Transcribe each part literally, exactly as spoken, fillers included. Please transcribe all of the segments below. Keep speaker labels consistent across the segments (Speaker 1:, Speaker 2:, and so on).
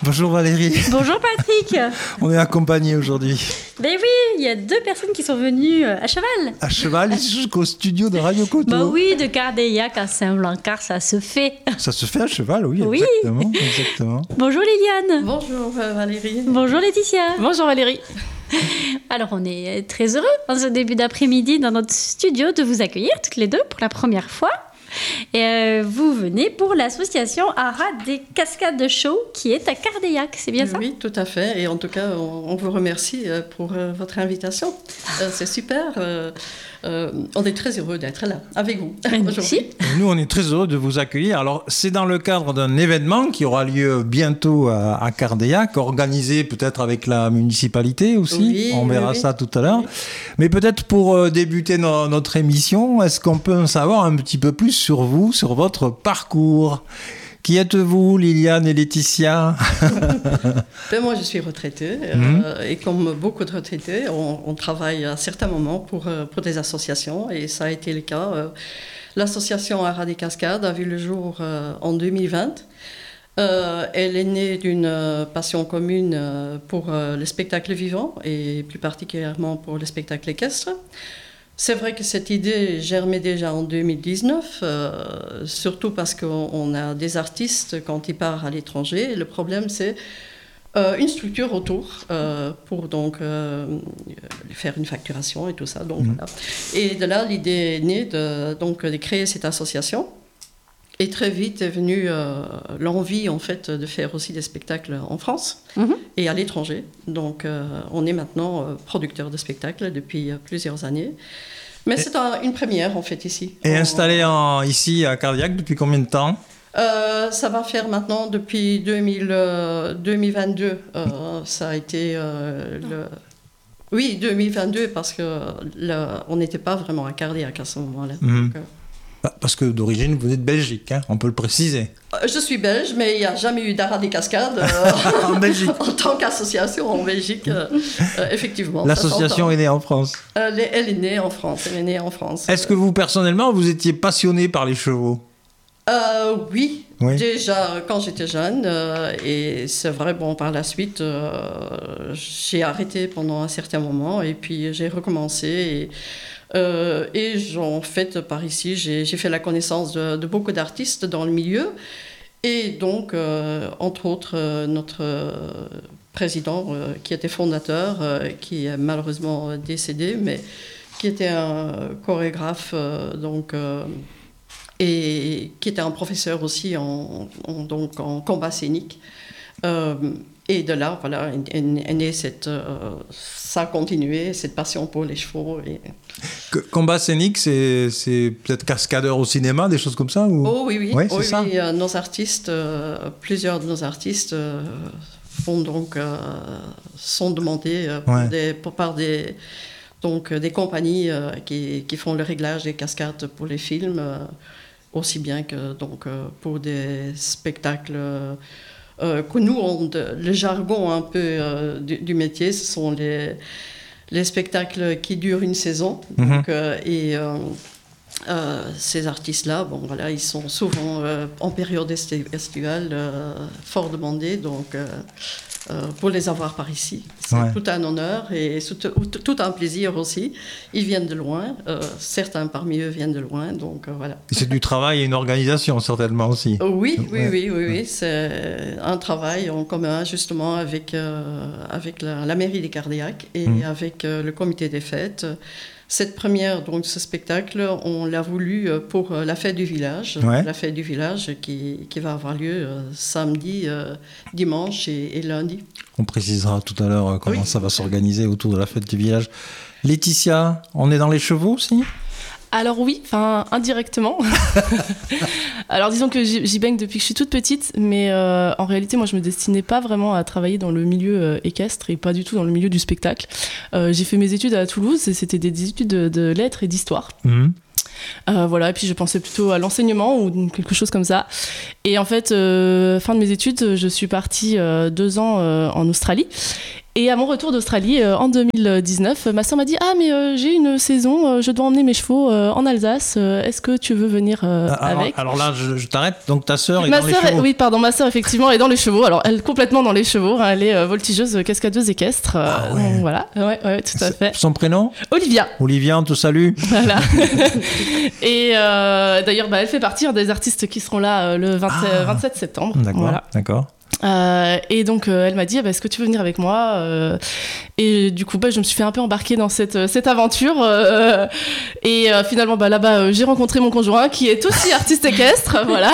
Speaker 1: Bonjour Valérie.
Speaker 2: Bonjour Patrick.
Speaker 1: On est accompagnés aujourd'hui.
Speaker 2: Ben oui, il y a deux personnes qui sont venues à cheval.
Speaker 1: À cheval jusqu'au studio de Radio Coteau.
Speaker 2: Bah oui, de Cardeillac à Saint-Blancard, ça se fait.
Speaker 1: Ça se fait à cheval, oui,
Speaker 2: oui.
Speaker 1: exactement, exactement.
Speaker 2: Bonjour Liliane.
Speaker 3: Bonjour Valérie.
Speaker 2: Bonjour Laetitia.
Speaker 4: Bonjour Valérie.
Speaker 2: Alors on est très heureux en ce début d'après-midi dans notre studio de vous accueillir toutes les deux pour la première fois. Et euh, vous venez pour l'association Haras des Cascades de Chaux qui est à Cardeillac, c'est bien ça?
Speaker 3: Oui, tout à fait. Et en tout cas, on, on vous remercie pour euh, votre invitation. Euh, c'est super. Euh, euh, on est très heureux d'être là avec vous aujourd'hui.
Speaker 1: Nous, on est très heureux de vous accueillir. Alors, c'est dans le cadre d'un événement qui aura lieu bientôt à, à Cardeillac, organisé peut-être avec la municipalité aussi.
Speaker 3: Oui,
Speaker 1: on verra
Speaker 3: oui,
Speaker 1: ça
Speaker 3: oui.
Speaker 1: tout à l'heure. Oui. Mais peut-être pour euh, débuter no- notre émission, est-ce qu'on peut en savoir un petit peu plus sur vous, sur votre parcours? Qui êtes-vous, Liliane et Laetitia?
Speaker 3: Ben moi, je suis retraitée.
Speaker 1: Mmh.
Speaker 3: Euh, et comme beaucoup de retraités, on, on travaille à certains moments pour, pour des associations. Et ça a été le cas. Euh, l'association Haras des Cascades a vu le jour euh, en deux mille vingt. Euh, elle est née d'une euh, passion commune euh, pour euh, le spectacle vivant et plus particulièrement pour le spectacle équestre. C'est vrai que cette idée germait déjà en deux mille dix-neuf, euh, surtout parce qu'on on a des artistes quand ils partent à l'étranger. Le problème, c'est euh, une structure autour euh, pour donc euh, faire une facturation et tout ça. Donc, mmh. voilà. Et de là, l'idée est née de, donc, de créer cette association. Et très vite est venue euh, l'envie en fait de faire aussi des spectacles en France mmh. et à l'étranger. Donc euh, on est maintenant euh, producteur de spectacles depuis euh, plusieurs années. Mais et c'est un, une première en fait ici.
Speaker 1: Et
Speaker 3: on,
Speaker 1: installé en, ici à Cardeillac depuis combien de temps?
Speaker 3: euh, Ça va faire maintenant depuis deux mille, euh, deux mille vingt-deux. Euh, ça a été euh, le... Oui, deux mille vingt-deux parce qu'on n'était pas vraiment à Cardeillac à ce moment-là.
Speaker 1: Mmh.
Speaker 3: Donc, euh,
Speaker 1: Parce que d'origine, vous êtes de Belgique, hein, on peut le préciser.
Speaker 3: Je suis belge, mais il n'y a jamais eu d'Haras des Cascades euh,
Speaker 1: en Belgique.
Speaker 3: En tant qu'association en Belgique, euh, euh, effectivement.
Speaker 1: L'association est née en France.
Speaker 3: Euh, elle est née en France. Elle est née en France.
Speaker 1: Est-ce que vous, personnellement, vous étiez passionné par les chevaux?
Speaker 3: euh, oui.
Speaker 1: oui,
Speaker 3: déjà quand j'étais jeune. Euh, et c'est vrai, bon, par la suite, euh, j'ai arrêté pendant un certain moment et puis j'ai recommencé. Et, Euh, et en fait, par ici, j'ai, j'ai fait la connaissance de, de beaucoup d'artistes dans le milieu. Et donc, euh, entre autres, euh, notre euh, président, euh, qui était fondateur, euh, qui est malheureusement décédé, mais qui était un chorégraphe, euh, donc, euh, et qui était un professeur aussi en, en, donc, en combat scénique. Euh, Et de là, voilà, est, est née cette, euh, ça a continué, cette passion pour les chevaux. Et...
Speaker 1: Combat scénique, c'est, c'est peut-être cascadeur au cinéma, des choses comme ça ou...
Speaker 3: Oh oui, oui,
Speaker 1: ouais, c'est
Speaker 3: oui,
Speaker 1: ça.
Speaker 3: oui euh, nos artistes, euh, plusieurs de nos artistes euh, font donc, euh, sont demandés euh, ouais. des, pour, par des, donc, des compagnies euh, qui, qui font le réglage des cascades pour les films, euh, aussi bien que donc, euh, pour des spectacles... Euh, Euh, que nous, on, de, le jargon un peu euh, du, du métier, ce sont les, les spectacles qui durent une saison. Mm-hmm. Donc, euh, et euh, euh, ces artistes-là, bon, voilà, ils sont souvent euh, en période estivale euh, fort demandés. Donc, euh, euh, pour les avoir par ici, c'est ouais. tout un honneur et tout, tout un plaisir aussi. Ils viennent de loin, euh, certains parmi eux viennent de loin, donc euh, voilà.
Speaker 1: Et c'est du travail et une organisation certainement aussi.
Speaker 3: Oui, oui,
Speaker 1: ouais.
Speaker 3: oui, oui, oui, c'est un travail en commun justement avec, euh, avec la, la mairie des Cardeillac et mmh. avec euh, le comité des fêtes. Cette première, donc ce spectacle, on l'a voulu pour la fête du village, ouais. la fête du village qui, qui va avoir lieu euh, samedi, euh, dimanche et, et lundi.
Speaker 1: On précisera tout à l'heure comment oui. ça va s'organiser autour de la fête du village. Laetitia, on est dans les chevaux aussi ?
Speaker 4: Alors oui, enfin indirectement. Alors disons que j'y, j'y baigne depuis que je suis toute petite, mais euh, en réalité moi je me destinais pas vraiment à travailler dans le milieu euh, équestre et pas du tout dans le milieu du spectacle. Euh, j'ai fait mes études à Toulouse et c'était des études de, de lettres et d'histoire. Mmh. Euh, voilà, et puis je pensais plutôt à l'enseignement ou quelque chose comme ça. Et en fait, euh, fin de mes études, je suis partie euh, deux ans euh, en Australie. Et à mon retour d'Australie euh, en deux mille dix-neuf, ma sœur m'a dit « Ah, mais euh, j'ai une saison, euh, je dois emmener mes chevaux euh, en Alsace. Euh, est-ce que tu veux venir euh,
Speaker 1: alors,
Speaker 4: avec ?»
Speaker 1: Alors là, je, je t'arrête. Donc ta sœur est
Speaker 4: Ma
Speaker 1: dans
Speaker 4: sœur
Speaker 1: les chevaux.
Speaker 4: est- Oui, pardon, ma sœur effectivement est dans les chevaux. Alors, elle est complètement dans les chevaux. hein, Elle est euh, voltigeuse, cascadeuse équestre. euh,
Speaker 1: Ah ouais.
Speaker 4: donc voilà, ouais, ouais, tout à fait.
Speaker 1: Son prénom?
Speaker 4: Olivia.
Speaker 1: Olivia, on te salue.
Speaker 4: Voilà. Et euh, d'ailleurs, bah, elle fait partie hein, des artistes qui seront là euh, le vingt,
Speaker 1: Ah.
Speaker 4: euh, vingt-sept septembre.
Speaker 1: D'accord,
Speaker 4: Voilà.
Speaker 1: d'accord.
Speaker 4: Euh, et donc euh, elle m'a dit ah bah, est-ce que tu veux venir avec moi euh, et du coup bah, je me suis fait un peu embarquer dans cette, cette aventure euh, et euh, finalement bah, là-bas euh, j'ai rencontré mon conjoint qui est aussi artiste équestre voilà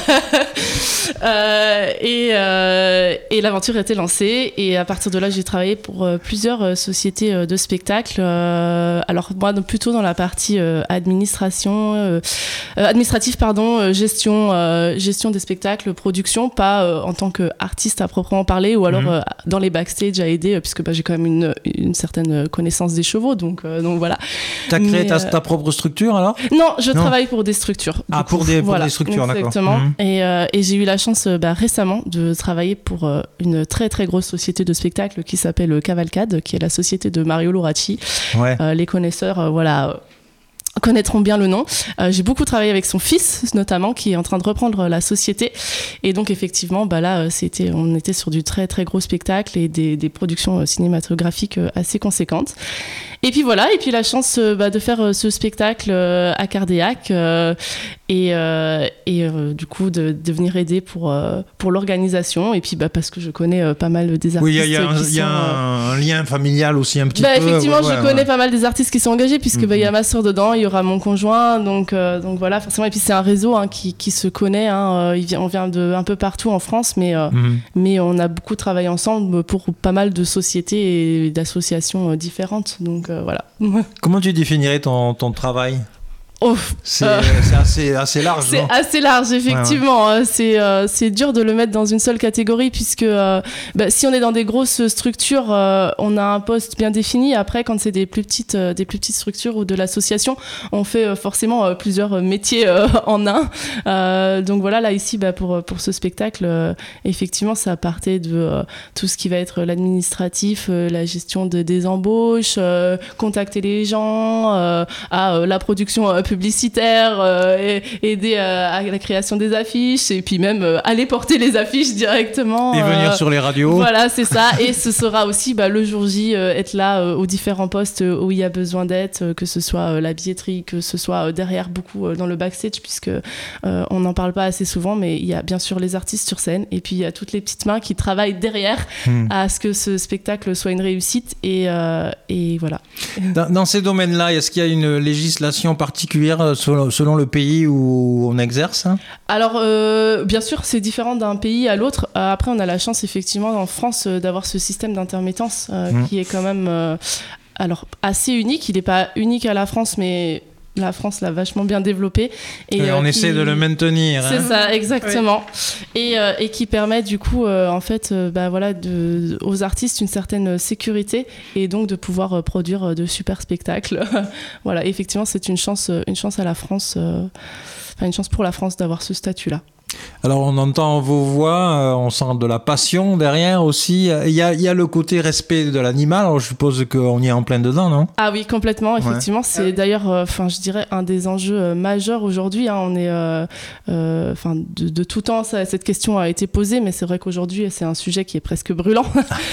Speaker 4: euh, et, euh, et l'aventure a été lancée et à partir de là j'ai travaillé pour euh, plusieurs euh, sociétés euh, de spectacle euh, alors moi donc, plutôt dans la partie euh, administration euh, euh, administrative pardon euh, gestion euh, gestion des spectacles production pas euh, en tant que artiste à proprement parler ou alors
Speaker 1: Mhm.
Speaker 4: euh, dans les backstage à aider euh, puisque bah, j'ai quand même une, une certaine connaissance des chevaux donc, euh, donc voilà.
Speaker 1: T'as créé
Speaker 4: Mais,
Speaker 1: ta,
Speaker 4: euh,
Speaker 1: ta propre structure alors?
Speaker 4: Non, je
Speaker 1: Non.
Speaker 4: travaille pour des structures. du
Speaker 1: Ah,
Speaker 4: coup.
Speaker 1: pour des- pour
Speaker 4: Voilà,
Speaker 1: des structures, d'accord.
Speaker 4: Exactement.
Speaker 1: Mhm.
Speaker 4: Et, euh, et j'ai eu la chance euh, bah, récemment de travailler pour euh, une très très grosse société de spectacle qui s'appelle Cavalcade, qui est la société de Mario Loracci.
Speaker 1: Ouais.
Speaker 4: Euh, les connaisseurs, euh, voilà. euh, connaîtront bien le nom. Euh, j'ai beaucoup travaillé avec son fils, notamment, qui est en train de reprendre la société. Et donc, effectivement, bah là, euh, c'était, on était sur du très, très gros spectacle et des, des productions euh, cinématographiques euh, assez conséquentes. Et puis voilà, et puis la chance euh, bah, de faire euh, ce spectacle euh, à Cardéac euh, et, euh, et euh, du coup de, de venir aider pour, euh, pour l'organisation. Et puis bah, parce que je connais euh, pas mal des artistes.
Speaker 1: Oui, il y a, il y a un,
Speaker 4: qui
Speaker 1: il y a
Speaker 4: sont, euh,
Speaker 1: un lien familial aussi un petit
Speaker 4: bah,
Speaker 1: peu.
Speaker 4: effectivement,
Speaker 1: ouais,
Speaker 4: je
Speaker 1: ouais,
Speaker 4: connais
Speaker 1: ouais.
Speaker 4: pas mal des artistes qui sont engagés, puisque
Speaker 1: Mhm.
Speaker 4: bah, il y a ma sœur dedans, il y aura mon conjoint, donc, euh, donc voilà, forcément. Et puis c'est un réseau hein, qui, qui se connaît. Hein, euh, il vient, on vient de un peu partout en France, mais, euh,
Speaker 1: Mhm.
Speaker 4: mais on a beaucoup travaillé ensemble pour pas mal de sociétés et d'associations euh, différentes. Donc euh, voilà.
Speaker 1: Comment tu définirais ton, ton travail?
Speaker 4: Oh,
Speaker 1: C'est
Speaker 4: Euh.
Speaker 1: c'est assez, assez large,
Speaker 4: c'est
Speaker 1: non?
Speaker 4: assez large, effectivement. Euh, C'est euh, c'est dur de le mettre dans une seule catégorie, puisque euh, bah, si on est dans des grosses structures, euh, on a un poste bien défini. Après, quand c'est des plus petites, euh, des plus petites structures ou de l'association, on fait euh, forcément euh, plusieurs métiers euh, en un. Euh, donc voilà, là ici, bah, pour, pour ce spectacle, euh, effectivement, ça partait de euh, tout ce qui va être l'administratif, euh, la gestion de, des embauches, euh, contacter les gens, euh, à euh, la production euh, publicitaire, euh, et, aider euh, à la création des affiches, et puis même euh, aller porter les affiches directement.
Speaker 1: Et venir
Speaker 4: euh,
Speaker 1: sur les radios.
Speaker 4: Voilà, c'est ça. Et ce sera aussi bah, le jour J, euh, être là euh, aux différents postes euh, où il y a besoin d'être, euh, que ce soit euh, la billetterie, que ce soit euh, derrière beaucoup euh, dans le backstage, puisque euh, on n'en parle pas assez souvent, mais il y a bien sûr les artistes sur scène, et puis il y a toutes les petites mains qui travaillent derrière
Speaker 1: Hmm.
Speaker 4: à ce que ce spectacle soit une réussite. Et, euh, et voilà.
Speaker 1: Dans, dans ces domaines-là, est-ce qu'il y a une législation particulière euh, selon, selon le pays où on exerce?
Speaker 4: Alors, euh, bien sûr, c'est différent d'un pays à l'autre. Euh, après, on a la chance, effectivement, en France, euh, d'avoir ce système d'intermittence euh,
Speaker 1: Mmh.
Speaker 4: qui est quand même euh, alors, assez unique. Il n'est pas unique à la France, mais la France l'a vachement bien développé. Et,
Speaker 1: Et
Speaker 4: euh,
Speaker 1: on
Speaker 4: qui-
Speaker 1: essaie de le maintenir.
Speaker 4: C'est
Speaker 1: hein.
Speaker 4: ça, exactement. Et, euh, et qui permet du coup, euh, en fait, euh, bah, voilà, de, aux artistes une certaine sécurité et donc de pouvoir euh, produire de super spectacles. Voilà, effectivement, c'est une chance, une chance à la France, euh, enfin une chance pour la France d'avoir ce statut-là.
Speaker 1: Alors on entend vos voix, euh, on sent de la passion derrière aussi. Il y a, il y a le côté respect de l'animal, alors je suppose qu'on y est en plein dedans, non?
Speaker 4: Ah oui, complètement, effectivement. C'est
Speaker 3: Ah oui.
Speaker 4: d'ailleurs, enfin, je dirais, un des enjeux euh, majeurs aujourd'hui. Hein. On est, euh, euh, enfin, de, de tout temps, ça, cette question a été posée, mais c'est vrai qu'aujourd'hui, c'est un sujet qui est presque brûlant.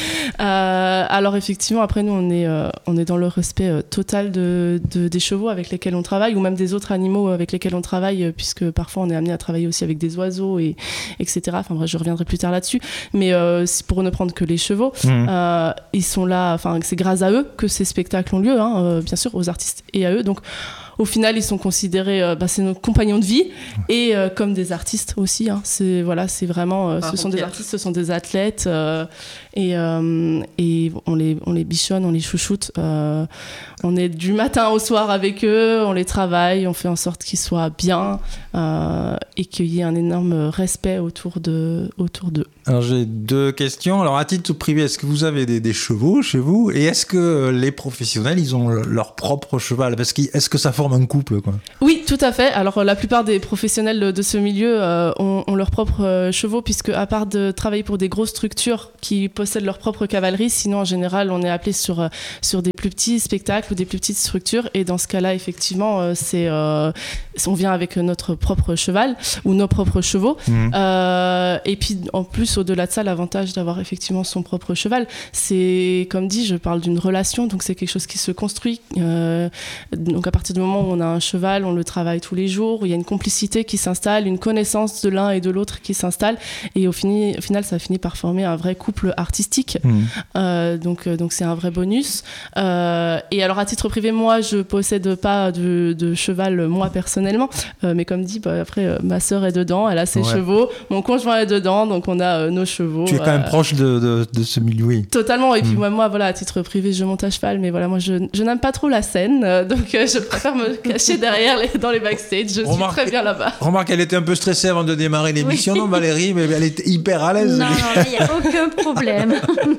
Speaker 4: euh, alors effectivement, après nous, on est, euh, on est dans le respect euh, total de, de- des chevaux avec lesquels on travaille, ou même des autres animaux avec lesquels on travaille, euh, puisque parfois on est amené à travailler aussi avec des oiseaux, et etc. Enfin bref, je reviendrai plus tard là-dessus. Mais euh, c'est pour ne prendre que les chevaux.
Speaker 1: Mmh.
Speaker 4: Euh, ils sont là, enfin c'est grâce à eux que ces spectacles ont lieu, hein, euh, bien sûr aux artistes et à eux. Donc au final, ils sont considérés, euh, bah, c'est nos compagnons de vie et euh, comme des artistes aussi. Hein. C'est voilà, c'est vraiment, euh, ce sont des artistes, ce sont des athlètes euh, et, euh, et on les on les bichonne, on les chouchoute. Euh, on est du matin au soir avec eux, on les travaille, on fait en sorte qu'ils soient bien euh, et qu'il y ait un énorme respect autour de autour d'eux.
Speaker 1: Alors j'ai deux questions. Alors à titre privé, est-ce que vous avez des, des chevaux chez vous? Et est-ce que les professionnels, ils ont leur propre cheval? Parce que est-ce que ça forme un couple, quoi.
Speaker 4: Oui, tout à fait. Alors la plupart des professionnels de, de ce milieu euh, ont, ont leurs propres euh, chevaux, puisque à part de travailler pour des grosses structures qui possèdent leur propre cavalerie, sinon en général on est appelé sur, euh, sur des plus petits spectacles ou des plus petites structures, et dans ce cas-là effectivement euh, c'est, euh, on vient avec notre propre cheval ou nos propres chevaux. Mmh. Euh, et puis en plus au-delà de ça, l'avantage d'avoir effectivement son propre cheval, c'est comme dit, je parle d'une relation, donc c'est quelque chose qui se construit. Euh, donc à partir du moment où on a un cheval, on le travaille tous les jours, où il y a une complicité qui s'installe, une connaissance de l'un et de l'autre qui s'installe, et au, fini, au final ça finit par former un vrai couple artistique. Mmh. Euh, donc, donc c'est un vrai bonus. Euh, et alors à titre privé, moi je possède pas de, de cheval moi personnellement, euh, mais comme dit, bah, après euh, ma sœur est dedans, elle a ses ouais. chevaux, mon conjoint est dedans, donc on a euh, nos chevaux.
Speaker 1: Tu es quand même
Speaker 4: euh,
Speaker 1: proche de, de, de ce milieu, oui.
Speaker 4: Totalement, et puis mmh. moi, moi voilà, à titre privé je monte à cheval, mais voilà, moi je, je n'aime pas trop la scène, euh, donc euh, je préfère me cacher derrière les, dans les backstage, je remarque, suis très bien là-bas.
Speaker 1: Remarque, elle était un peu stressée avant de démarrer l'émission, oui. non Valérie, mais elle était hyper à l'aise.
Speaker 2: Non, il n'y a aucun problème.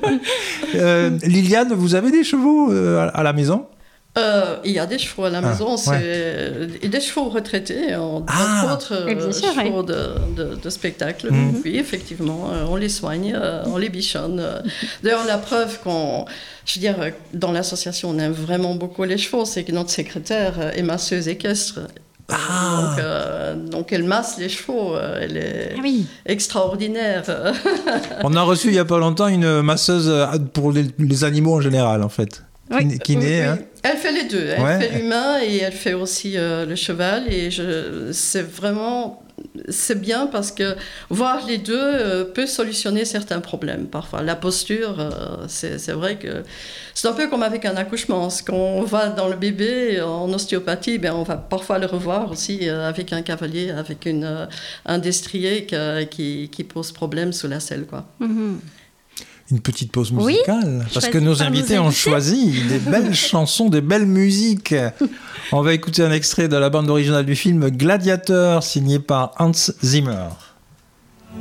Speaker 1: euh, Liliane, vous avez des chevaux euh, à la maison ?
Speaker 3: Euh, il y a des chevaux à la maison, ah, c'est ouais. des chevaux retraités, entre ah, autres euh, sûr, chevaux oui. de, de, de spectacle. Mmh. Oui, effectivement, euh, on les soigne, euh, on les bichonne. Euh. D'ailleurs, la preuve qu'on, je veux dire, dans l'association, on aime vraiment beaucoup les chevaux, c'est que notre secrétaire est masseuse équestre. Ah. Donc, euh, donc elle masse les chevaux, elle est ah oui. extraordinaire.
Speaker 1: On a reçu il n'y a pas longtemps une masseuse pour les, les animaux en général, en fait.
Speaker 3: Oui.
Speaker 1: Kiné,
Speaker 3: oui,
Speaker 1: hein.
Speaker 3: oui. Elle fait les deux. Elle
Speaker 1: ouais.
Speaker 3: fait l'humain et elle fait aussi euh, le cheval. Et je, c'est vraiment... C'est bien parce que voir les deux euh, peut solutionner certains problèmes. Parfois, la posture, euh, c'est, c'est vrai que... C'est un peu comme avec un accouchement. Quand on va dans le bébé en ostéopathie, ben, on va parfois le revoir aussi euh, avec un cavalier, avec une, euh, un destrier que, qui, qui pose problème sous la selle, quoi. Mm-hmm.
Speaker 1: Une petite pause musicale,
Speaker 2: oui,
Speaker 1: parce que nos invités ont choisi des belles chansons, des belles musiques. On va écouter un extrait de la bande originale du film Gladiateur, signé par Hans Zimmer.